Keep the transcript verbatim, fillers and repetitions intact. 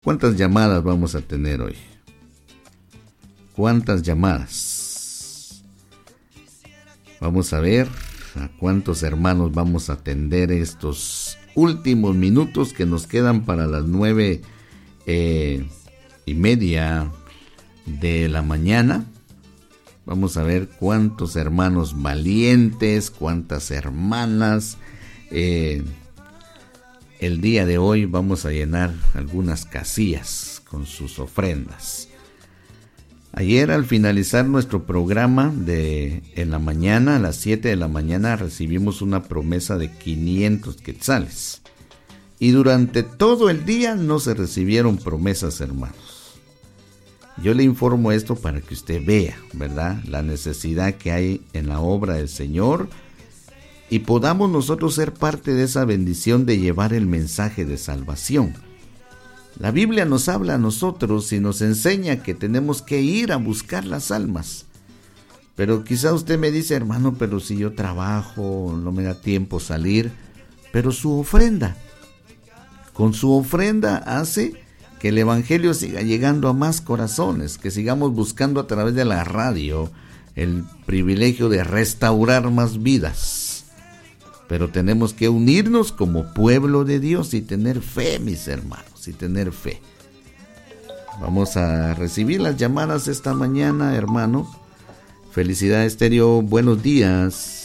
¿Cuántas llamadas vamos a tener hoy? ¿Cuántas llamadas? Vamos a ver a cuántos hermanos vamos a atender estos últimos minutos que nos quedan para las nueve eh, y media de la mañana. Vamos a ver cuántos hermanos valientes, cuántas hermanas. Eh, el día de hoy vamos a llenar algunas casillas con sus ofrendas. Ayer, al finalizar nuestro programa de en la mañana, a las siete de la mañana, recibimos una promesa de quinientos quetzales. Y durante todo el día no se recibieron promesas, hermanos. Yo le informo esto para que usted vea, ¿verdad?, la necesidad que hay en la obra del Señor y podamos nosotros ser parte de esa bendición de llevar el mensaje de salvación. La Biblia nos habla a nosotros y nos enseña que tenemos que ir a buscar las almas. Pero quizá usted me dice, hermano, pero si yo trabajo, no me da tiempo salir. Pero su ofrenda, con su ofrenda hace que el Evangelio siga llegando a más corazones, que sigamos buscando a través de la radio el privilegio de restaurar más vidas. Pero tenemos que unirnos como pueblo de Dios y tener fe, mis hermanos. Y tener fe. Vamos a recibir las llamadas esta mañana, hermano. Felicidades, Estéreo. Buenos días.